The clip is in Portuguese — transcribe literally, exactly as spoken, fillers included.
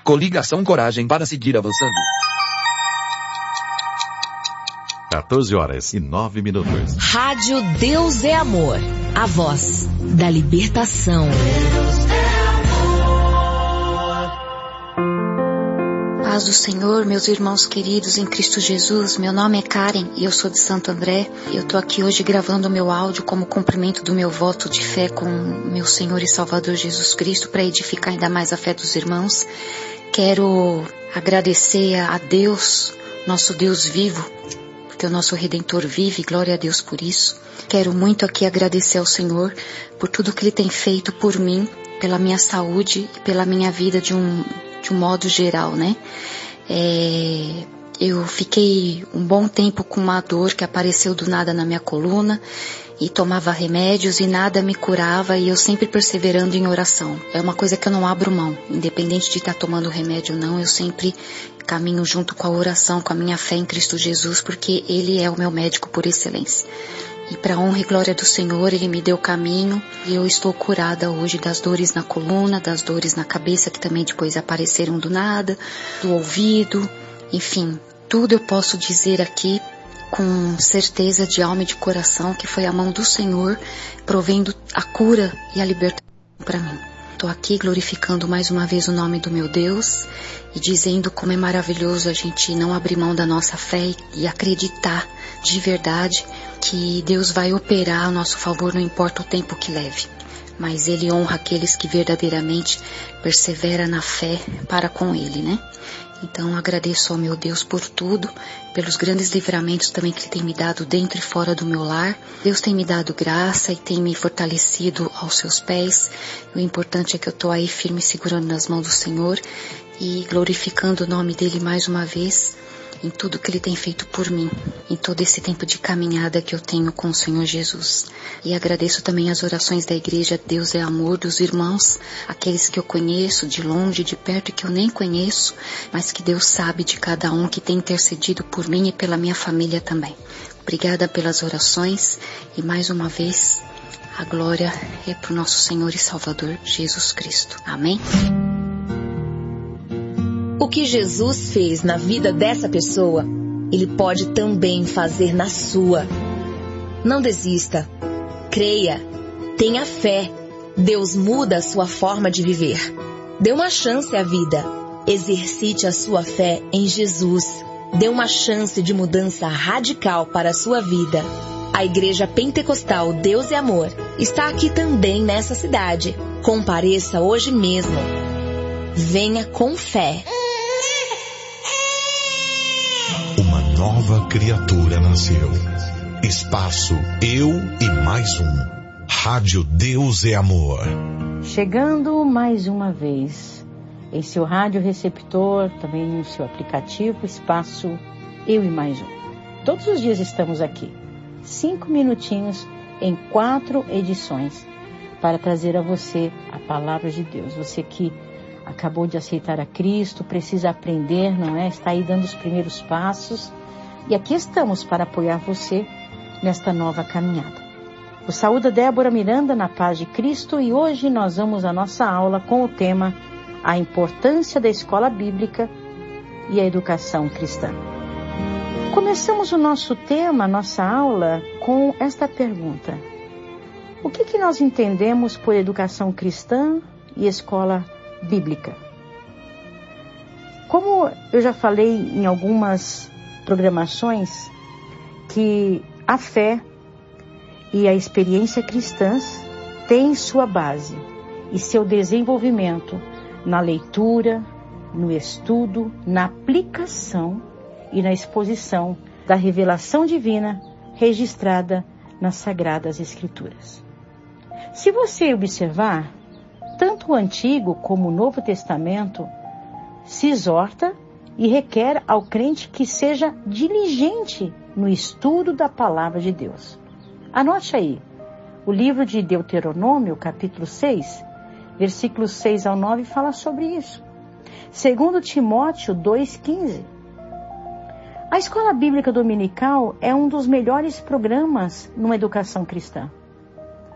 Coligação Coragem para seguir avançando. quatorze horas e nove minutos. Rádio Deus é Amor. A voz da libertação. Paz do Senhor, meus irmãos queridos em Cristo Jesus. Meu nome é Karen e eu sou de Santo André. Eu tô aqui hoje gravando o meu áudio como cumprimento do meu voto de fé com meu Senhor e Salvador Jesus Cristo para edificar ainda mais a fé dos irmãos. Quero agradecer a Deus, nosso Deus vivo, porque o nosso Redentor vive, glória a Deus por isso. Quero muito aqui agradecer ao Senhor por tudo que Ele tem feito por mim, pela minha saúde e pela minha vida de um, de um modo geral, né? É, eu fiquei um bom tempo com uma dor que apareceu do nada na minha coluna e tomava remédios e nada me curava e eu sempre perseverando em oração. É uma coisa que eu não abro mão, independente de estar tomando remédio ou não, eu sempre caminho junto com a oração, com a minha fé em Cristo Jesus, porque Ele é o meu médico por excelência. E para a honra e glória do Senhor, Ele me deu caminho e eu estou curada hoje das dores na coluna, das dores na cabeça que também depois apareceram do nada, do ouvido, enfim, tudo eu posso dizer aqui com certeza de alma e de coração que foi a mão do Senhor provendo a cura e a libertação para mim. Estou aqui glorificando mais uma vez o nome do meu Deus e dizendo como é maravilhoso a gente não abrir mão da nossa fé e acreditar de verdade que Deus vai operar a nosso favor, não importa o tempo que leve. Mas Ele honra aqueles que verdadeiramente perseveram na fé para com Ele, né? Então agradeço ao meu Deus por tudo, pelos grandes livramentos também que Ele tem me dado dentro e fora do meu lar. Deus tem me dado graça e tem me fortalecido aos seus pés. O importante é que eu estou aí firme segurando nas mãos do Senhor e glorificando o nome dEle mais uma vez em tudo que Ele tem feito por mim, em todo esse tempo de caminhada que eu tenho com o Senhor Jesus. E agradeço também as orações da igreja Deus é Amor, dos irmãos, aqueles que eu conheço de longe, de perto e que eu nem conheço, mas que Deus sabe de cada um que tem intercedido por mim e pela minha família também. Obrigada pelas orações e mais uma vez a glória é para o nosso Senhor e Salvador Jesus Cristo. Amém? O que Jesus fez na vida dessa pessoa, Ele pode também fazer na sua. Não desista. Creia. Tenha fé. Deus muda a sua forma de viver. Dê uma chance à vida. Exercite a sua fé em Jesus. Dê uma chance de mudança radical para a sua vida. A Igreja Pentecostal Deus é Amor está aqui também nessa cidade. Compareça hoje mesmo. Venha com fé. Uma nova criatura nasceu. Espaço Eu e Mais Um. Rádio Deus é Amor. Chegando mais uma vez em seu rádio receptor, também no seu aplicativo, Espaço Eu e Mais Um. Todos os dias estamos aqui, cinco minutinhos em quatro edições, para trazer a você a palavra de Deus. Você que acabou de aceitar a Cristo, precisa aprender, não é? Está aí dando os primeiros passos. E aqui estamos para apoiar você nesta nova caminhada. Eu saúdo a Débora Miranda na paz de Cristo e hoje nós vamos à nossa aula com o tema A Importância da Escola Bíblica e a Educação Cristã. Começamos o nosso tema, a nossa aula, com esta pergunta. O que, que nós entendemos por educação cristã e escola bíblica? Como eu já falei em algumas programações, que a fé e a experiência cristãs têm sua base e seu desenvolvimento na leitura, no estudo, na aplicação e na exposição da revelação divina registrada nas Sagradas Escrituras. Se você observar, tanto o Antigo como o Novo Testamento se exorta e requer ao crente que seja diligente no estudo da Palavra de Deus. Anote aí, o livro de Deuteronômio, capítulo seis, versículos seis ao nove, fala sobre isso. Segundo Timóteo dois, quinze. A Escola Bíblica Dominical é um dos melhores programas numa educação cristã.